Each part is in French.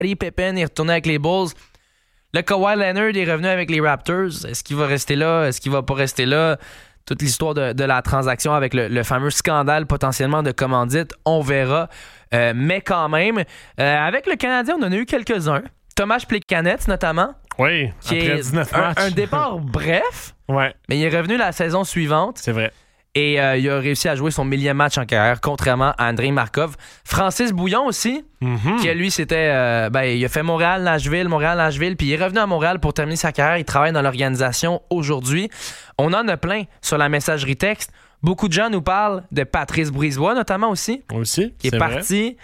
Scottie Pippen est retourné avec les Bulls. Le Kawhi Leonard est revenu avec les Raptors. Est-ce qu'il va rester là? Est-ce qu'il va pas rester là? Toute l'histoire de la transaction avec le fameux scandale potentiellement de commandite, on verra. Mais quand même, avec le Canadien, on en a eu quelques-uns. Tomas Plekanec, notamment. Oui, qui après est 19 matchs. Un départ bref, ouais. Mais il est revenu la saison suivante. C'est vrai. Et il a réussi à jouer son 1000e match en carrière, contrairement à Andrei Markov. Francis Bouillon aussi, qui lui, c'était... il a fait Montréal-Nashville, puis il est revenu à Montréal pour terminer sa carrière. Il travaille dans l'organisation aujourd'hui. On en a plein sur la messagerie texte. Beaucoup de gens nous parlent de Patrice Brisebois, notamment aussi. Aussi, qui est parti. Vrai.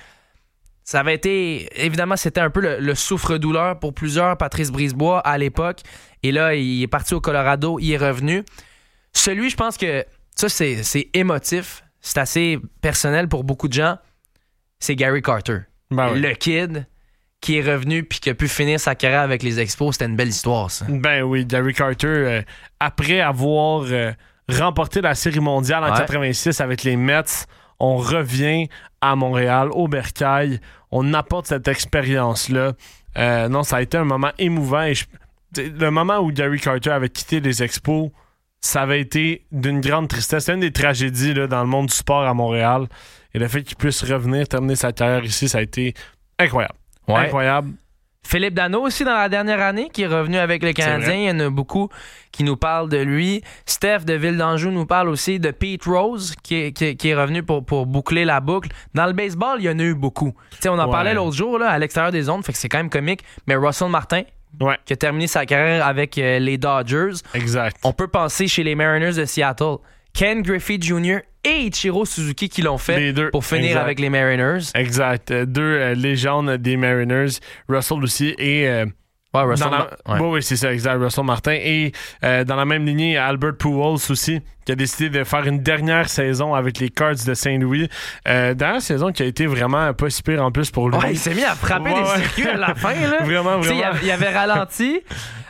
Ça avait été... Évidemment, c'était un peu le souffre-douleur pour plusieurs, Patrice Brisebois, à l'époque. Et là, il est parti au Colorado, il est revenu. Celui, je pense que... Ça, c'est émotif. C'est assez personnel pour beaucoup de gens. C'est Gary Carter. Ben oui. Le kid qui est revenu puis qui a pu finir sa carrière avec les Expos. C'était une belle histoire, ça. Ben oui, Gary Carter, après avoir remporté la Série mondiale en 86 avec les Mets, on revient à Montréal, au Bercail. On apporte cette expérience-là. Non, ça a été un moment émouvant. Et le moment où Gary Carter avait quitté les Expos, ça avait été d'une grande tristesse. C'est une des tragédies là, dans le monde du sport à Montréal. Et le fait qu'il puisse revenir, terminer sa carrière ici, ça a été incroyable. Ouais. Incroyable. Philippe Danault aussi dans la dernière année, qui est revenu avec le Canadien. Il y en a beaucoup qui nous parlent de lui. Steph de Ville d'Anjou nous parle aussi de Pete Rose, qui est revenu pour boucler la boucle. Dans le baseball, il y en a eu beaucoup. T'sais, on en parlait l'autre jour là, à l'extérieur des ondes, fait que c'est quand même comique. Mais Russell Martin, qui a terminé sa carrière avec les Dodgers. Exact. On peut penser chez les Mariners de Seattle. Ken Griffey Jr. et Ichiro Suzuki qui l'ont fait pour finir avec les Mariners. Exact. Deux légendes des Mariners. Russell aussi et... oui, c'est ça, exact. Russell Martin. Et dans la même lignée, Albert Pujols aussi, qui a décidé de faire une dernière saison avec les Cards de Saint-Louis. Dernière saison qui a été vraiment pas si pire en plus pour lui. Ouais, il s'est mis à frapper des circuits à la fin. Là. Vraiment. Il avait ralenti.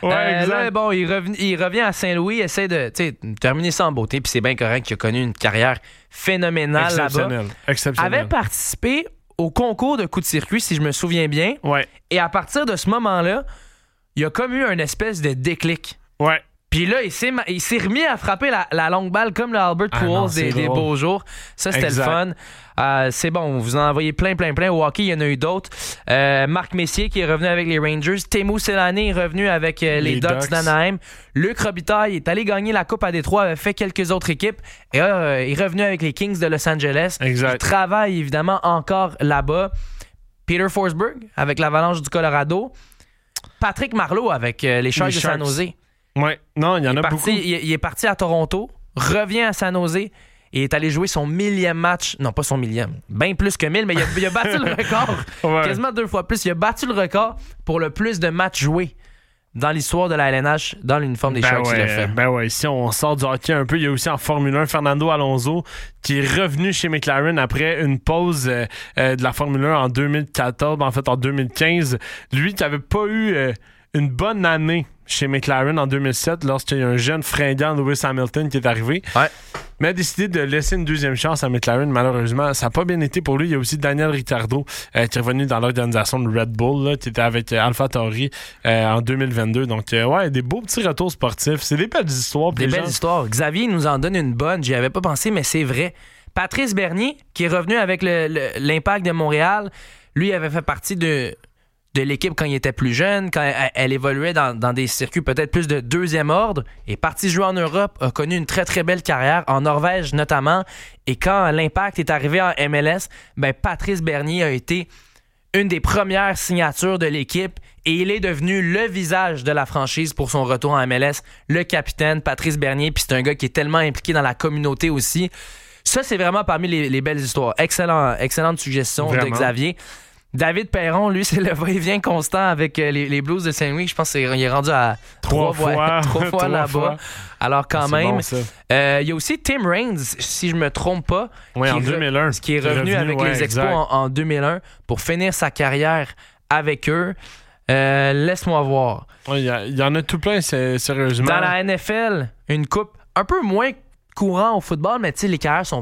Là, bon, il revient à Saint-Louis, essaie de terminer ça en beauté. Puis c'est bien correct qu'il a connu une carrière phénoménale là-bas. Exceptionnel. Avait participé au concours de coups de circuit, si je me souviens bien. Ouais. Et à partir de ce moment-là, il a comme eu une espèce de déclic. Ouais. Puis là, il s'est remis à frapper la longue balle comme le Albert Pujols des beaux jours. Ça, c'était le fun. C'est bon, vous en envoyez plein. Au hockey, il y en a eu d'autres. Marc Messier qui est revenu avec les Rangers. Teemu Selanne est revenu avec les Ducks d'Anaheim. Luc Robitaille est allé gagner la Coupe à Détroit, avait fait quelques autres équipes. Et est revenu avec les Kings de Los Angeles. Exact. Il travaille évidemment encore là-bas. Peter Forsberg avec l'Avalanche du Colorado. Patrick Marleau avec les Sharks de San Jose. Oui, non, il y en a beaucoup. Il est parti à Toronto, revient à San Jose et est allé jouer son 1000e match. Non, pas son 1000e, bien plus que 1000, mais il a battu le record. Quasiment 2 fois plus. Il a battu le record pour le plus de matchs joués dans l'histoire de la LNH dans l'uniforme des Sharks. Il l'a fait. Ben ouais, si on sort du hockey un peu, il y a aussi en Formule 1 Fernando Alonso qui est revenu chez McLaren après une pause de la Formule 1 en 2014, en fait en 2015. Lui qui n'avait pas eu une bonne année chez McLaren en 2007 lorsqu'il y a un jeune fringant Lewis Hamilton qui est arrivé. Ouais. Mais a décidé de laisser une deuxième chance à McLaren. Malheureusement, ça n'a pas bien été pour lui. Il y a aussi Daniel Ricciardo qui est revenu dans l'organisation de Red Bull, là, qui était avec AlphaTauri en 2022. Donc, des beaux petits retours sportifs. C'est des belles histoires. Des belles histoires. Xavier nous en donne une bonne. J'y avais pas pensé, mais c'est vrai. Patrice Bernier, qui est revenu avec l'Impact de Montréal, lui avait fait partie de l'équipe quand il était plus jeune, quand elle évoluait dans des circuits peut-être plus de deuxième ordre, est parti jouer en Europe, a connu une très très belle carrière, en Norvège notamment, et quand l'Impact est arrivé en MLS, Patrice Bernier a été une des premières signatures de l'équipe et il est devenu le visage de la franchise pour son retour en MLS, le capitaine Patrice Bernier, puis c'est un gars qui est tellement impliqué dans la communauté aussi. Ça, c'est vraiment parmi les belles histoires. Excellente suggestion de Xavier. David Perron, lui, c'est le va-et-vient constant avec les Blues de Saint-Louis. Je pense qu'il est rendu à 3 fois là-bas. Alors, quand même. Bon, il y a aussi Tim Raines, si je me trompe pas, en 2001. Qui est revenu avec les Expos en 2001 pour finir sa carrière avec eux. Laisse-moi voir. Il y en a tout plein, sérieusement. Dans la NFL, une coupe un peu moins courant au football, mais tu sais, les carrières sont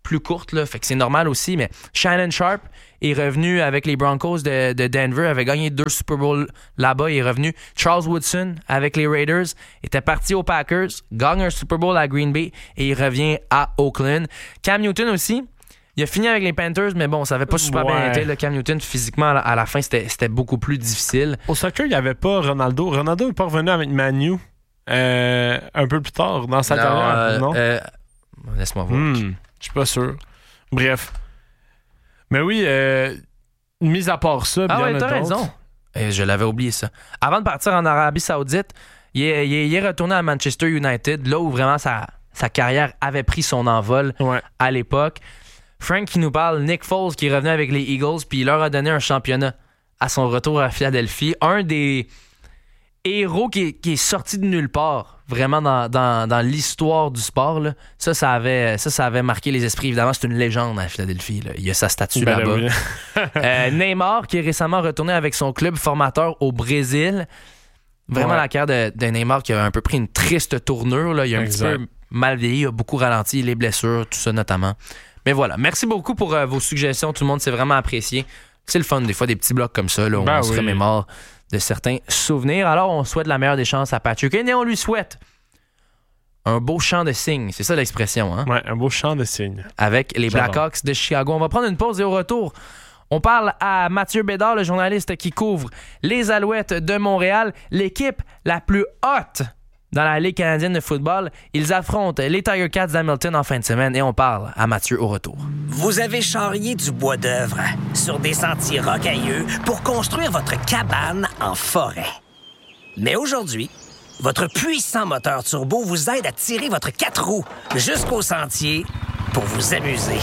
plus courte, là, fait que c'est normal aussi, mais Shannon Sharp est revenu avec les Broncos de Denver, avait gagné 2 Super Bowls là-bas, il est revenu. Charles Woodson avec les Raiders était parti aux Packers, gagne un Super Bowl à Green Bay et il revient à Oakland. Cam Newton aussi, il a fini avec les Panthers, mais bon, ça n'avait pas super bien été. Là, Cam Newton, physiquement, à la fin, c'était beaucoup plus difficile. Au soccer, il n'y avait pas Ronaldo. Ronaldo n'est pas revenu avec Manu un peu plus tard dans sa carrière, non? Laisse-moi voir. Je suis pas sûr. Bref. Mais oui, mis à part ça, bien ouais, t'as raison. Je l'avais oublié, ça. Avant de partir en Arabie Saoudite, il est retourné à Manchester United, là où vraiment sa carrière avait pris son envol à l'époque. Frank qui nous parle, Nick Foles qui est revenu avec les Eagles, puis il leur a donné un championnat à son retour à Philadelphie. Un des héros qui est sorti de nulle part, vraiment dans l'histoire du sport. Là. Ça avait marqué les esprits. Évidemment, c'est une légende à Philadelphie. Là. Il y a sa statue là-bas. Oui. Neymar qui est récemment retourné avec son club formateur au Brésil. Vraiment la carrière de Neymar qui a un peu pris une triste tournure. Là. Il a un petit peu mal vieilli, il a beaucoup ralenti, les blessures, tout ça notamment. Mais voilà, merci beaucoup pour vos suggestions, tout le monde, c'est vraiment apprécié. C'est le fun, des fois, des petits blocs comme ça, là, où on se remémore de certains souvenirs. Alors, on souhaite la meilleure des chances à Patrick Kane et on lui souhaite un beau chant de cygne. C'est ça l'expression, hein? Ouais, un beau chant de cygne. Avec les Blackhawks de Chicago. On va prendre une pause et au retour, on parle à Mathieu Bédard, le journaliste qui couvre les Alouettes de Montréal, l'équipe la plus haute dans la Ligue canadienne de football. Ils affrontent les Tiger Cats d'Hamilton en fin de semaine et on parle à Mathieu au retour. Vous avez charrié du bois d'œuvre sur des sentiers rocailleux pour construire votre cabane en forêt. Mais aujourd'hui, votre puissant moteur turbo vous aide à tirer votre 4 roues jusqu'au sentier pour vous amuser.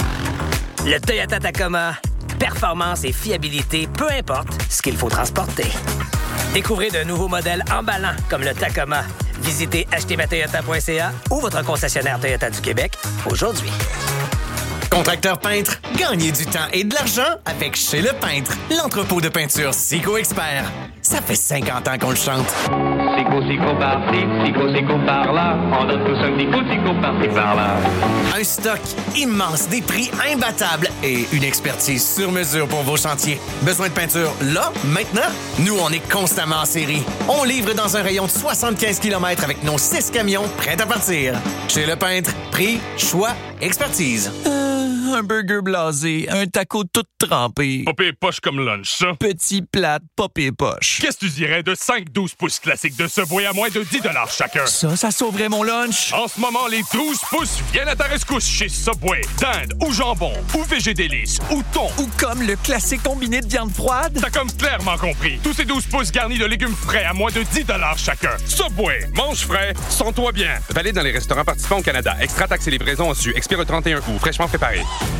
Le Toyota Tacoma, performance et fiabilité, peu importe ce qu'il faut transporter. Découvrez de nouveaux modèles emballants comme le Tacoma. Visitez achetezmatoyota.ca ou votre concessionnaire Toyota du Québec aujourd'hui. Contracteur peintre, gagnez du temps et de l'argent avec Chez Le Peintre, l'entrepôt de peinture Sico Expert. Ça fait 50 ans qu'on le chante. Sico par-ci, Sico par-là. On donne tous un petit coup de Sico par-ci, par-là. Un stock immense, des prix imbattables et une expertise sur mesure pour vos chantiers. Besoin de peinture là, maintenant? Nous, on est constamment en série. On livre dans un rayon de 75 km avec nos 6 camions prêts à partir. Chez Le Peintre, prix, choix, expertise. Un burger blasé, un taco tout trempé. Popé poche comme lunch, ça. Petit plate, popé poche. Qu'est-ce que tu dirais de 5-12 pouces classiques de Subway à moins de 10$ chacun? Ça sauverait mon lunch. En ce moment, les 12 pouces viennent à ta rescousse chez Subway. Dinde ou jambon, ou végédélice, ou thon. Ou comme le classique combiné de viande froide. T'as comme clairement compris. Tous ces 12 pouces garnis de légumes frais à moins de 10$ chacun. Subway, mange frais, sens-toi bien. Valide dans les restaurants participants au Canada. Extra taxes et livraison en su. Expire le 31 août. Fraîchement préparé.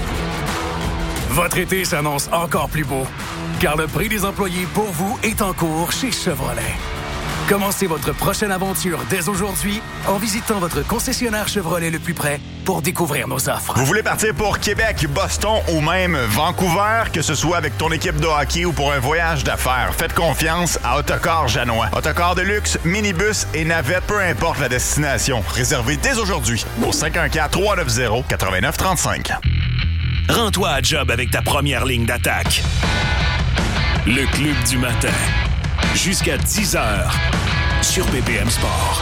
Votre été s'annonce encore plus beau, car le prix des employés pour vous est en cours chez Chevrolet. Commencez votre prochaine aventure dès aujourd'hui en visitant votre concessionnaire Chevrolet le plus près pour découvrir nos offres. Vous voulez partir pour Québec, Boston ou même Vancouver, que ce soit avec ton équipe de hockey ou pour un voyage d'affaires, faites confiance à Autocar Janois. Autocar de luxe, minibus et navette, peu importe la destination. Réservez dès aujourd'hui au 514-390-8935. Rends-toi à job avec ta première ligne d'attaque. Le Club du matin. Jusqu'à 10h sur BPM Sport.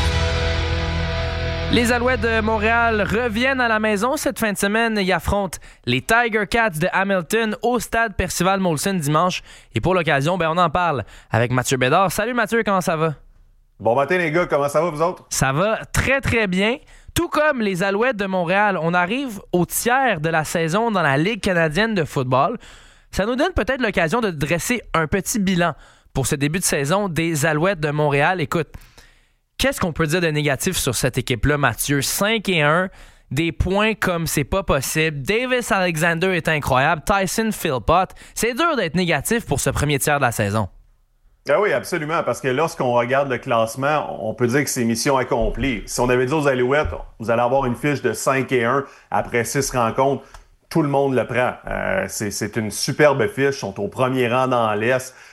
Les Alouettes de Montréal reviennent à la maison cette fin de semaine. Ils affrontent les Tiger Cats de Hamilton au stade Percival Molson dimanche. Et pour l'occasion, on en parle avec Mathieu Bédard. Salut Mathieu, comment ça va? Bon matin les gars, comment ça va vous autres? Ça va très très bien. Tout comme les Alouettes de Montréal, on arrive au tiers de la saison dans la Ligue canadienne de football. Ça nous donne peut-être l'occasion de dresser un petit bilan pour ce début de saison des Alouettes de Montréal. Écoute, qu'est-ce qu'on peut dire de négatif sur cette équipe-là, Mathieu? 5-1, des points comme c'est pas possible. Davis Alexander est incroyable. Tyson Philpott. C'est dur d'être négatif pour ce premier tiers de la saison. Ah oui, absolument, parce que lorsqu'on regarde le classement, on peut dire que c'est mission accomplie. Si on avait dit aux Alouettes, vous allez avoir une fiche de 5-1 après 6 rencontres, tout le monde le prend. C'est une superbe fiche, ils sont au premier rang dans l'Est.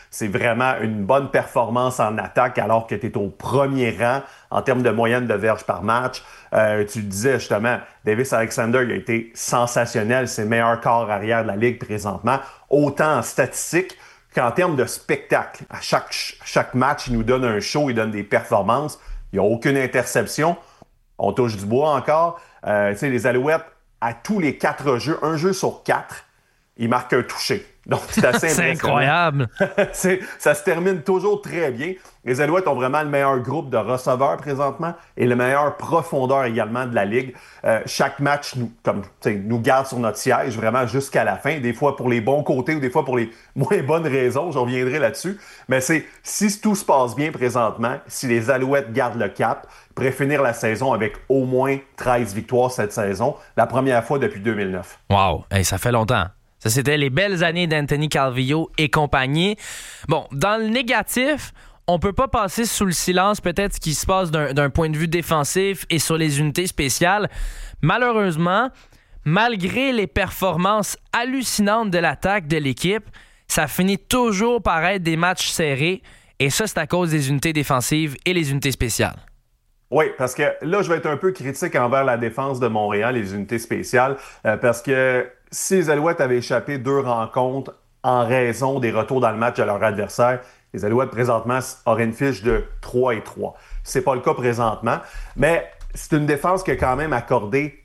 C'est vraiment une bonne performance en attaque alors que tu es au premier rang en termes de moyenne de verges par match. Tu le disais justement, Davis Alexander il a été sensationnel. C'est le meilleur corps arrière de la Ligue présentement, autant en statistiques qu'en termes de spectacle. À chaque match, il nous donne un show, il donne des performances. Il n'y a aucune interception. On touche du bois encore. Les Alouettes, à tous les 4 jeux, un jeu sur 4, ils marquent un touché. Donc, c'est assez C'est incroyable. Ça se termine toujours très bien. Les Alouettes ont vraiment le meilleur groupe de receveurs présentement et le meilleur profondeur également de la Ligue. Chaque match nous garde sur notre siège vraiment jusqu'à la fin, des fois pour les bons côtés ou des fois pour les moins bonnes raisons. Je reviendrai là-dessus. Mais si tout se passe bien présentement, si les Alouettes gardent le cap, pourraient finir la saison avec au moins 13 victoires cette saison, la première fois depuis 2009. Wow, hey, ça fait longtemps. Ça, c'était les belles années d'Anthony Calvillo et compagnie. Bon, dans le négatif, on peut pas passer sous le silence peut-être ce qui se passe d'un point de vue défensif et sur les unités spéciales. Malheureusement, malgré les performances hallucinantes de l'attaque de l'équipe, ça finit toujours par être des matchs serrés. Et ça, c'est à cause des unités défensives et les unités spéciales. Oui, parce que là, je vais être un peu critique envers la défense de Montréal, les unités spéciales, parce que si les Alouettes avaient échappé 2 rencontres en raison des retours dans le match de leur adversaire, les Alouettes, présentement, auraient une fiche de 3-3. C'est pas le cas présentement, mais c'est une défense qui a quand même accordé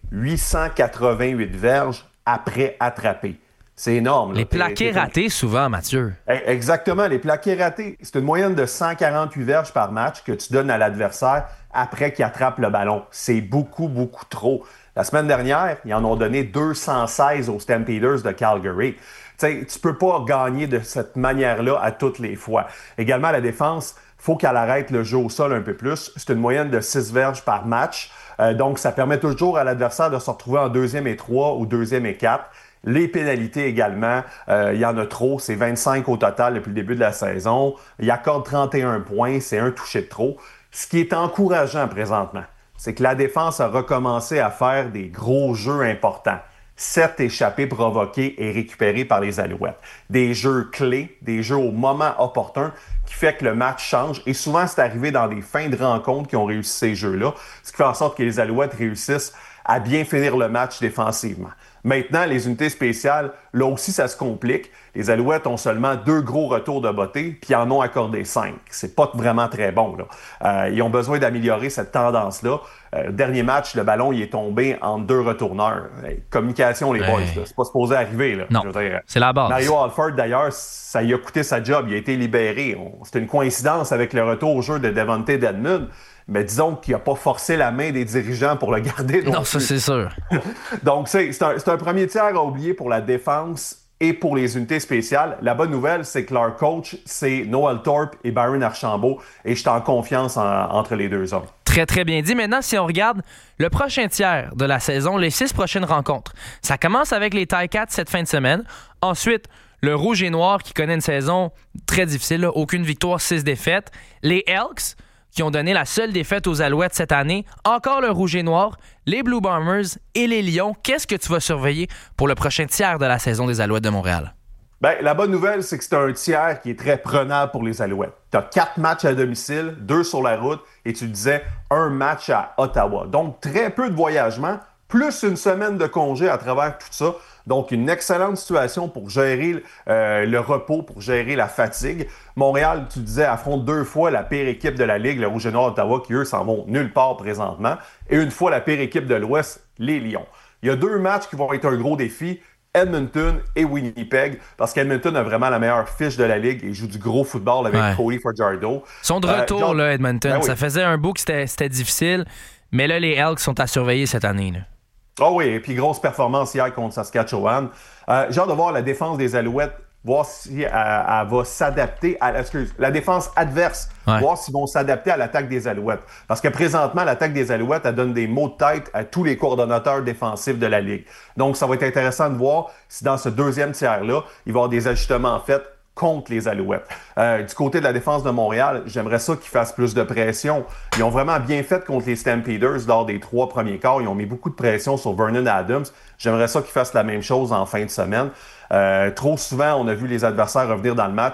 888 verges après attrapé. C'est énorme. Là. Les plaqués ratés, souvent, Mathieu. Exactement, les plaqués ratés. C'est une moyenne de 148 verges par match que tu donnes à l'adversaire après qu'il attrape le ballon. C'est beaucoup, beaucoup trop. La semaine dernière, ils en ont donné 216 aux Stampeders de Calgary. Tu peux pas gagner de cette manière-là à toutes les fois. Également, la défense, faut qu'elle arrête le jeu au sol un peu plus. C'est une moyenne de 6 verges par match. Donc, ça permet toujours à l'adversaire de se retrouver en 2e et 3 ou 2e et 4. Les pénalités également, il y en a trop. C'est 25 au total depuis le début de la saison. Il accorde 31 points. C'est un touché de trop. Ce qui est encourageant présentement, c'est que la défense a recommencé à faire des gros jeux importants. 7 échappées provoquées et récupérées par les Alouettes. Des jeux clés, des jeux au moment opportun qui fait que le match change. Et souvent, c'est arrivé dans des fins de rencontres qui ont réussi ces jeux-là, ce qui fait en sorte que les Alouettes réussissent à bien finir le match défensivement. Maintenant, les unités spéciales, là aussi, ça se complique. Les Alouettes ont seulement 2 gros retours de beauté, puis en ont accordé 5. C'est pas vraiment très bon, là. Ils ont besoin d'améliorer cette tendance-là. Dernier match, le ballon, il est tombé en 2 retourneurs. Communication, les boys, là. C'est pas supposé arriver, là. Non, c'est la base. Mario Alford, d'ailleurs, ça lui a coûté sa job. Il a été libéré. C'était une coïncidence avec le retour au jeu de Devontae Dedmon. Mais disons qu'il n'a pas forcé la main des dirigeants pour le garder. Non, ça, c'est sûr. Donc, c'est un premier tiers à oublier pour la défense et pour les unités spéciales. La bonne nouvelle, c'est que leur coach, c'est Noel Thorpe et Byron Archambault. Et je suis en confiance entre les deux hommes. Très, très bien dit. Maintenant, si on regarde le prochain tiers de la saison, les 6 prochaines rencontres, ça commence avec les Ticats cette fin de semaine. Ensuite, le Rouge et Noir qui connaît une saison très difficile. Là. Aucune victoire, 6 défaites. Les Elks qui ont donné la seule défaite aux Alouettes cette année. Encore le Rouge et Noir, les Blue Bombers et les Lions. Qu'est-ce que tu vas surveiller pour le prochain tiers de la saison des Alouettes de Montréal? Bien, la bonne nouvelle, c'est que c'est un tiers qui est très prenable pour les Alouettes. Tu as 4 matchs à domicile, 2 sur la route, et tu disais 1 match à Ottawa. Donc, très peu de voyagement, plus une semaine de congé à travers tout ça. Donc, une excellente situation pour gérer le repos, pour gérer la fatigue. Montréal, tu disais, affronte 2 fois la pire équipe de la Ligue, le Rouge et Noir Ottawa, qui, eux, s'en vont nulle part présentement. Et une fois la pire équipe de l'Ouest, les Lions. Il y a 2 matchs qui vont être un gros défi. Edmonton et Winnipeg, parce qu'Edmonton a vraiment la meilleure fiche de la Ligue et joue du gros football avec Cody Fajardo. Ils sont de retour, là, Edmonton. Ben oui. Ça faisait un bout que c'était difficile, mais là, les Elks sont à surveiller cette année. Là. Oh oui, et puis grosse performance hier contre Saskatchewan. J'ai hâte de voir la défense des Alouettes, voir si elle va s'adapter à la défense adverse, voir s'ils vont s'adapter à l'attaque des Alouettes. Parce que présentement, l'attaque des Alouettes, elle donne des maux de tête à tous les coordonnateurs défensifs de la Ligue. Donc, ça va être intéressant de voir si dans ce deuxième tiers-là, il va y avoir des ajustements faits contre les Alouettes. Du côté de la défense de Montréal, j'aimerais ça qu'ils fassent plus de pression. Ils ont vraiment bien fait contre les Stampeders lors des 3 premiers quarts. Ils ont mis beaucoup de pression sur Vernon Adams. J'aimerais ça qu'ils fassent la même chose en fin de semaine. Trop souvent, on a vu les adversaires revenir dans le match.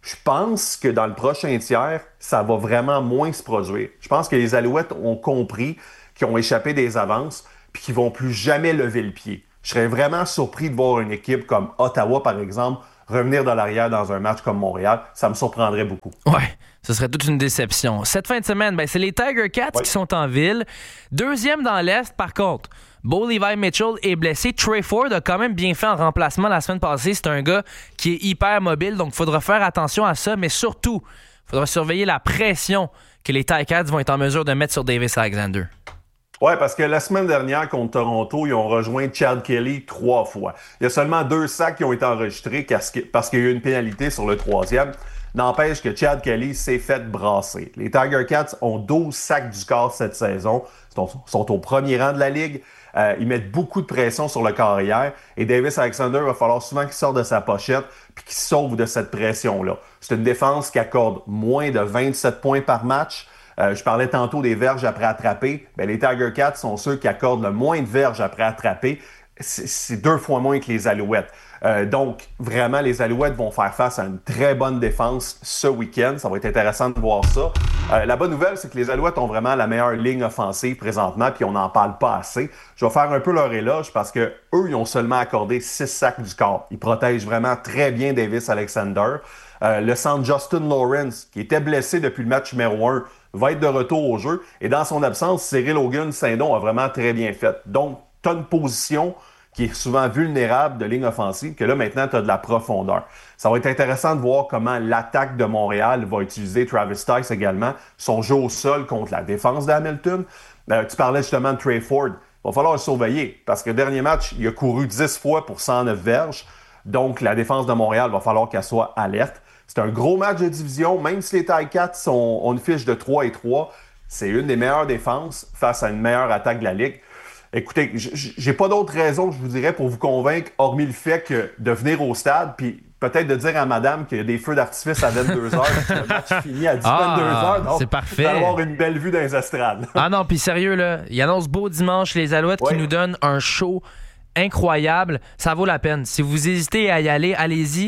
Je pense que dans le prochain tiers, ça va vraiment moins se produire. Je pense que les Alouettes ont compris qu'ils ont échappé des avances puis qu'ils vont plus jamais lever le pied. Je serais vraiment surpris de voir une équipe comme Ottawa, par exemple, revenir de l'arrière dans un match comme Montréal. Ça me surprendrait beaucoup. Ouais, ce serait toute une déception. Cette fin de semaine, c'est les Tiger Cats qui sont en ville. Deuxième dans l'Est, par contre. Bo Levi Mitchell est blessé. Trey Ford a quand même bien fait en remplacement la semaine passée. C'est un gars qui est hyper mobile, donc il faudra faire attention à ça, mais surtout, il faudra surveiller la pression que les Tiger Cats vont être en mesure de mettre sur Davis Alexander. Oui, parce que la semaine dernière, contre Toronto, ils ont rejoint Chad Kelly 3 fois. Il y a seulement 2 sacs qui ont été enregistrés parce qu'il y a eu une pénalité sur le 3e. N'empêche que Chad Kelly s'est fait brasser. Les Tiger Cats ont 12 sacs du corps cette saison. Ils sont au premier rang de la Ligue. Ils mettent beaucoup de pression sur le carrière. Et Davis Alexander, il va falloir souvent qu'il sorte de sa pochette puis qu'il sauve de cette pression-là. C'est une défense qui accorde moins de 27 points par match. Je parlais tantôt des verges après attraper. Les Tiger Cats sont ceux qui accordent le moins de verges après attraper. C'est 2 fois moins que les Alouettes. Donc, vraiment, les Alouettes vont faire face à une très bonne défense ce week-end. Ça va être intéressant de voir ça. La bonne nouvelle, c'est que les Alouettes ont vraiment la meilleure ligne offensive présentement, puis on n'en parle pas assez. Je vais faire un peu leur éloge parce que eux, ils ont seulement accordé 6 sacs du corps. Ils protègent vraiment très bien Davis Alexander. Le centre Justin Lawrence, qui était blessé depuis le match numéro 1, va être de retour au jeu. Et dans son absence, Cyril Hogan-Saint-Don a vraiment très bien fait. Donc, tu as une position qui est souvent vulnérable de ligne offensive, que là, maintenant, tu as de la profondeur. Ça va être intéressant de voir comment l'attaque de Montréal va utiliser Travis Stice également, son jeu au sol contre la défense d'Hamilton. Tu parlais justement de Trey Ford. Il va falloir le surveiller, parce que le dernier match, il a couru 10 fois pour 109 verges. Donc, la défense de Montréal va falloir qu'elle soit alerte. C'est un gros match de division, même si les Ticats ont une fiche de 3-3, c'est une des meilleures défenses face à une meilleure attaque de la Ligue. Écoutez, j'ai pas d'autres raisons, je vous dirais, pour vous convaincre, hormis le fait que de venir au stade, puis peut-être de dire à madame qu'il y a des feux d'artifice à 22h, le match finit à 22h, donc c'est parfait. Vous allez avoir une belle vue dans les estrades. Ah non, puis sérieux, là, il annonce beau dimanche, les Alouettes qui nous donnent un show incroyable. Ça vaut la peine. Si vous hésitez à y aller, allez-y.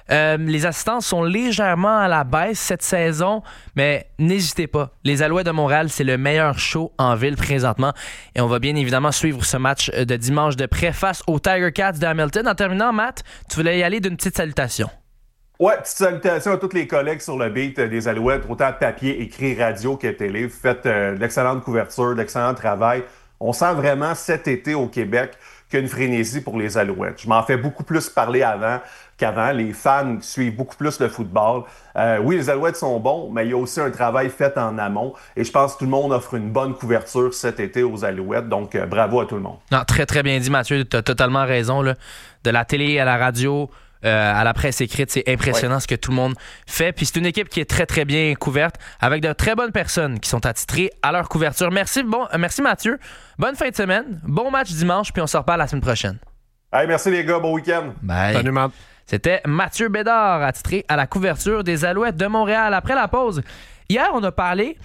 Les assistances sont légèrement à la baisse cette saison, mais n'hésitez pas. Les Alouettes de Montréal, c'est le meilleur show en ville présentement. Et on va bien évidemment suivre ce match de dimanche de près face aux Tiger Cats de Hamilton. En terminant, Matt, tu voulais y aller d'une petite salutation. Ouais, petite salutation à tous les collègues sur le beat des Alouettes, autant papier, écrit, radio que télé. Vous faites de l'excellente couverture, d'excellent travail. On sent vraiment cet été au Québec qu'il y a une frénésie pour les Alouettes. Je m'en fais beaucoup plus parler qu'avant. Les fans suivent beaucoup plus le football. Oui, les Alouettes sont bons, mais il y a aussi un travail fait en amont. Et je pense que tout le monde offre une bonne couverture cet été aux Alouettes. Donc, bravo à tout le monde. Non, très, très bien dit, Mathieu. Tu as totalement raison. Là. De la télé à la radio, à la presse écrite, c'est impressionnant ce que tout le monde fait. Puis c'est une équipe qui est très, très bien couverte avec de très bonnes personnes qui sont attitrées à leur couverture. Merci Mathieu. Bonne fin de semaine. Bon match dimanche, puis on se reparle la semaine prochaine. Hey, merci les gars. Bon week-end. Bye. Salut, Matt. C'était Mathieu Bédard, attitré à la couverture des Alouettes de Montréal. Après la pause, hier, on a parlé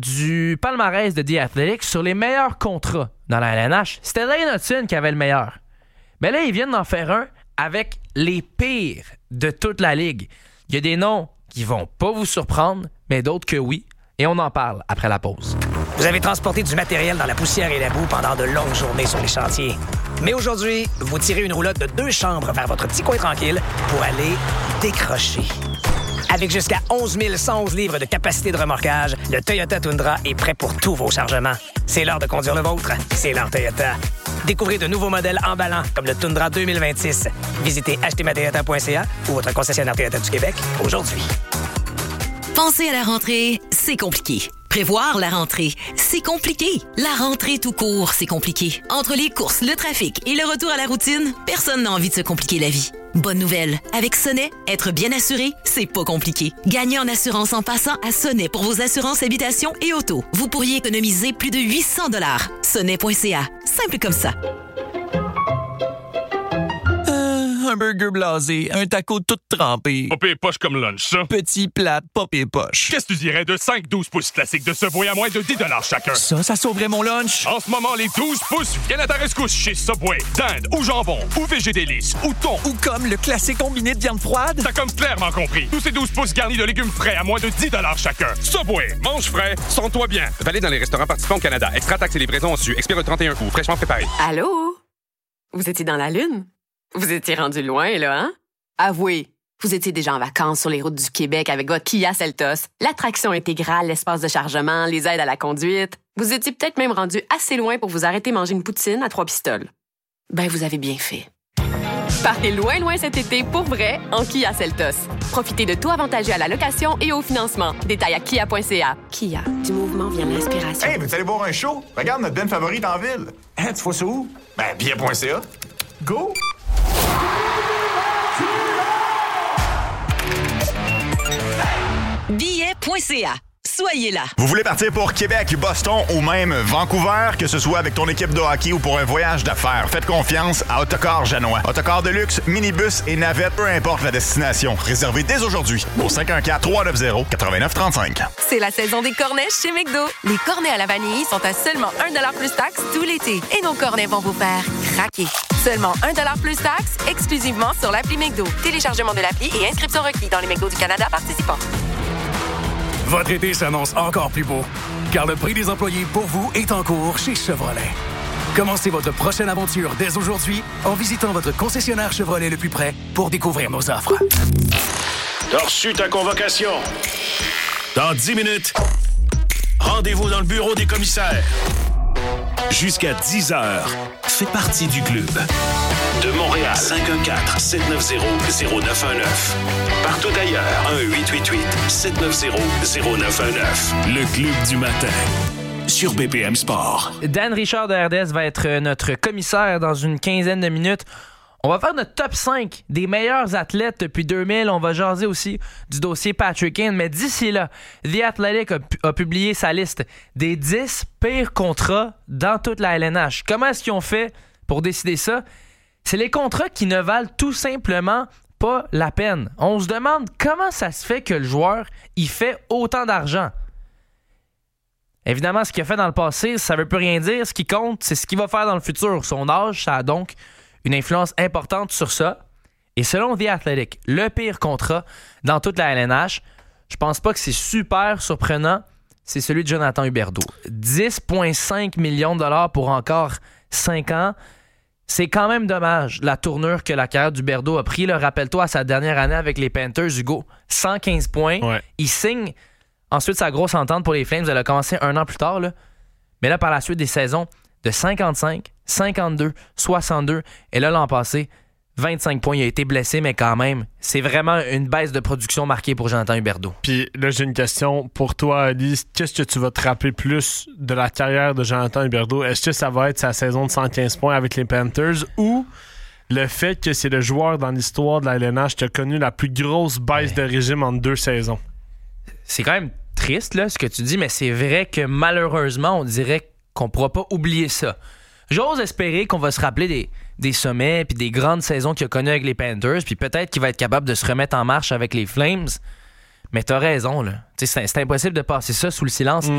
du palmarès de The Athletic sur les meilleurs contrats dans la LNH. C'était Lane Hudson qui avait le meilleur. Mais là, ils viennent d'en faire un avec les pires de toute la Ligue. Il y a des noms qui vont pas vous surprendre, mais d'autres que oui. Et on en parle après la pause. Vous avez transporté du matériel dans la poussière et la boue pendant de longues journées sur les chantiers. Mais aujourd'hui, vous tirez une roulotte de 2 chambres vers votre petit coin tranquille pour aller décrocher. Avec jusqu'à 11 111 livres de capacité de remorquage, le Toyota Tundra est prêt pour tous vos chargements. C'est l'heure de conduire le vôtre. C'est l'heure Toyota. Découvrez de nouveaux modèles emballants comme le Tundra 2026. Visitez achetezmatoyota.ca ou votre concessionnaire Toyota du Québec aujourd'hui. Penser à la rentrée, c'est compliqué. Prévoir la rentrée, c'est compliqué. La rentrée tout court, c'est compliqué. Entre les courses, le trafic et le retour à la routine, personne n'a envie de se compliquer la vie. Bonne nouvelle, avec Sonnet, être bien assuré, c'est pas compliqué. Gagnez en assurance en passant à Sonnet pour vos assurances habitation et auto. Vous pourriez économiser plus de 800 $. Sonnet.ca, simple comme ça. Un burger blasé, un taco tout trempé. Pas pire poche comme lunch, ça. Petit plat, pas pire poche. Qu'est-ce que tu dirais de 5-12 pouces classiques de Subway à moins de 10 $ chacun? Ça sauverait mon lunch. En ce moment, les 12 pouces viennent à ta rescousse chez Subway. Dinde ou jambon, ou végédélice, ou thon. Ou comme le classique combiné de viande froide. T'as comme clairement compris. Tous ces 12 pouces garnis de légumes frais à moins de 10 $ chacun. Subway, mange frais, sens-toi bien. Valide dans les restaurants participants au Canada. Extra taxes et livraison su. Expire le 31 août. Fraîchement préparé. Allô? Vous étiez dans la Lune? Vous étiez rendu loin, là, hein? Avouez, vous étiez déjà en vacances sur les routes du Québec avec votre Kia Seltos. L'attraction intégrale, l'espace de chargement, les aides à la conduite. Vous étiez peut-être même rendu assez loin pour vous arrêter manger une poutine à 3 pistoles. Ben, vous avez bien fait. Partez loin, loin cet été pour vrai en Kia Seltos. Profitez de tout avantageux à la location et au financement. Détails à kia.ca. Kia, du mouvement vient l'inspiration. Hey, veux-tu aller voir un show? Regarde notre band favorite en ville. Hein, tu vois ça où? Ben, billet.ca. Go! Billet.ca. Soyez là. Vous voulez partir pour Québec, Boston ou même Vancouver, que ce soit avec ton équipe de hockey ou pour un voyage d'affaires, faites confiance à Autocar Janois. Autocar de luxe, minibus et navette, peu importe la destination. Réservez dès aujourd'hui au 514-390-8935. C'est la saison des cornets chez McDo. Les cornets à la vanille sont à seulement 1$ plus taxe tout l'été. Et nos cornets vont vous faire craquer. Seulement 1$ plus taxe, exclusivement sur l'appli McDo. Téléchargement de l'appli et inscription requis dans les McDo du Canada participants. Votre été s'annonce encore plus beau, car le prix des employés pour vous est en cours chez Chevrolet. Commencez votre prochaine aventure dès aujourd'hui en visitant votre concessionnaire Chevrolet le plus près pour découvrir nos offres. T'as reçu ta convocation. Dans 10 minutes, rendez-vous dans le bureau des commissaires. Jusqu'à 10 heures, fais partie du club. De Montréal, 514-790-0919. Partout ailleurs, 1-888-790-0919. Le club du matin, sur BPM Sport. Dan Richard de RDS va être notre commissaire dans une quinzaine de minutes. On va faire notre top 5 des meilleurs athlètes depuis 2000. On va jaser aussi du dossier Patrick Kane. Mais d'ici là, The Athletic a publié sa liste des 10 pires contrats dans toute la LNH. Comment est-ce qu'ils ont fait pour décider ça? C'est les contrats qui ne valent tout simplement pas la peine. On se demande comment ça se fait que le joueur il fait autant d'argent. Évidemment, ce qu'il a fait dans le passé, ça ne veut plus rien dire. Ce qui compte, c'est ce qu'il va faire dans le futur. Son âge, ça a donc une influence importante sur ça. Et selon The Athletic, le pire contrat dans toute la LNH, je pense pas que c'est super surprenant, c'est celui de Jonathan Huberdeau. 10,5 millions de dollars pour encore 5 ans. C'est quand même dommage la tournure que la carrière d'Huberdeau a pris. Là, rappelle-toi, à sa dernière année avec les Panthers, Hugo, 115 points. Ouais. Il signe ensuite sa grosse entente pour les Flames. Elle a commencé 1 an plus tard. Là. Mais là, par la suite, des saisons de 55, 52, 62. Et là, l'an passé, 25 points. Il a été blessé, mais quand même, c'est vraiment une baisse de production marquée pour Jonathan Huberdeau. Puis là, j'ai une question pour toi, Alice. Qu'est-ce que tu vas te rappeler plus de la carrière de Jonathan Huberdeau? Est-ce que ça va être sa saison de 115 points avec les Panthers ou le fait que c'est le joueur dans l'histoire de la LNH qui a connu la plus grosse baisse de régime en 2 saisons? C'est quand même triste, là, ce que tu dis, mais c'est vrai que malheureusement, on dirait qu'on ne pourra pas oublier ça. J'ose espérer qu'on va se rappeler des sommets puis des grandes saisons qu'il a connues avec les Panthers, puis peut-être qu'il va être capable de se remettre en marche avec les Flames. Mais t'as raison, là. C'est impossible de passer ça sous le silence.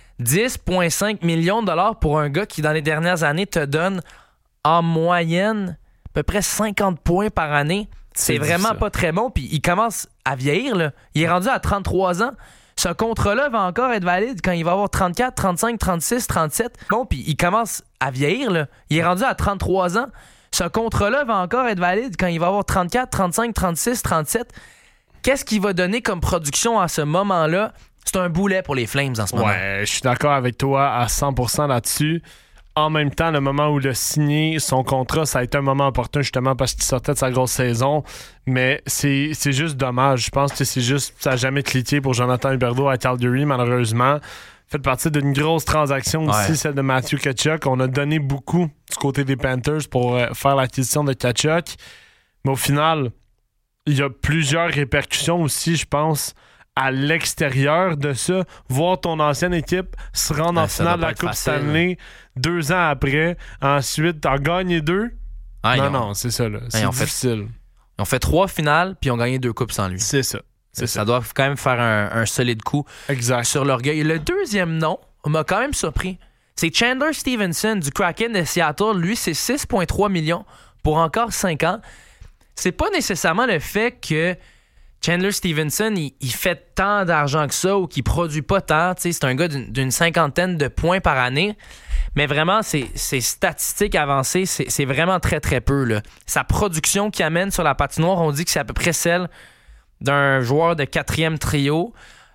10,5 millions de dollars pour un gars qui, dans les dernières années, te donne en moyenne à peu près 50 points par année. C'est vraiment difficile. Pas très bon. Puis il commence à vieillir, là. Il est rendu à 33 ans. Ce contrat-là va encore être valide quand il va avoir 34, 35, 36, 37. Bon, puis il commence à vieillir, là. Il est rendu à 33 ans. Ce contrat-là va encore être valide quand il va avoir 34, 35, 36, 37. Qu'est-ce qu'il va donner comme production à ce moment-là? C'est un boulet pour les Flames en ce moment. Ouais, je suis d'accord avec toi à 100% là-dessus. En même temps, le moment où il a signé son contrat, ça a été un moment opportun justement parce qu'il sortait de sa grosse saison. Mais c'est juste dommage. Je pense que c'est juste ça n'a jamais cliqué pour Jonathan Huberdeau à Calgary, malheureusement. Fait partie d'une grosse transaction aussi, celle de Matthew Tkachuk. On a donné beaucoup du côté des Panthers pour faire l'acquisition de Tkachuk. Mais au final, il y a plusieurs répercussions aussi, je pense, à l'extérieur de ça. Voir ton ancienne équipe se rendre en finale de la Coupe Stanley 2 ans après. Ensuite, t'en gagnes 2. Non, c'est ça, là. C'est difficile. Ils ont fait 3 finales, puis ils ont gagné 2 coupes sans lui. C'est ça. Ça doit quand même faire un solide coup sur l'orgueil. Le deuxième nom m'a quand même surpris. C'est Chandler Stevenson du Kraken de Seattle. Lui, c'est 6,3 millions pour encore 5 ans. C'est pas nécessairement le fait que Chandler Stevenson, il fait tant d'argent que ça ou qu'il produit pas tant. C'est un gars d'une 50aine de points par année. Mais vraiment, ses statistiques avancées, c'est vraiment très, très peu. Là. Sa production qu'il amène sur la patinoire, on dit que c'est à peu près celle d'un joueur de 4e trio.